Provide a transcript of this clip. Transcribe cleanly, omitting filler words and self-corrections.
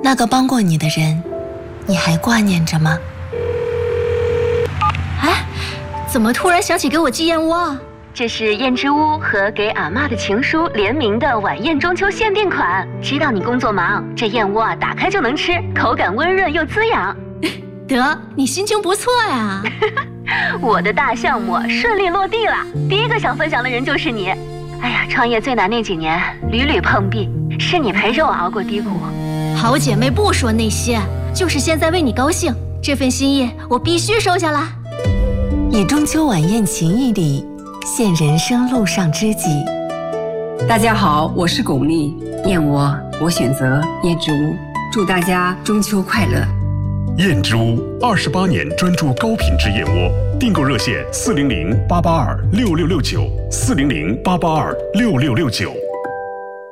那个帮过你的人，你还挂念着吗？ 哎，怎么突然想起给我寄燕窝啊？ 这是燕之屋和给阿嬷的情书联名的晚宴中秋限定款。知道你工作忙，这燕窝啊打开就能吃，口感温润又滋养。 得，你心情不错呀。 我的大项目顺利落地了，第一个想分享的人就是你。哎呀，创业最难那几年，屡屡碰壁，是你陪着我熬过低谷。 好姐妹不说那些，就是现在为你高兴，这份心意我必须收下来。 以中秋晚宴情谊里现人生路上知己。 大家好，我是巩俐，燕窝我选择燕之屋，祝大家中秋快乐。 燕之屋28年专注高品质燕窝，订购热线400-882-6669，400-882-6669。